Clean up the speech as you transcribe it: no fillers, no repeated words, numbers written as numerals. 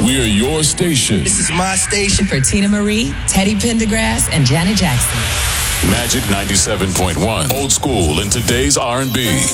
We're your station. This is my station. For Tina Marie, Teddy Pendergrass, and Janet Jackson. Magic 97.1. Old school in today's R&B.